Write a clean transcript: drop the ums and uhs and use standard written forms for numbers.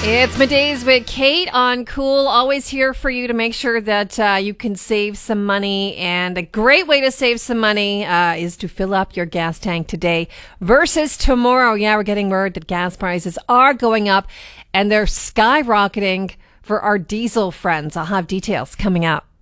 It's Middays with Kate on Cool. Always here for you to make sure that you can save some money. And a great way to save some money is to fill up your gas tank today versus tomorrow. Yeah, we're getting word that gas prices are going up and they're skyrocketing for our diesel friends. I'll have details coming up.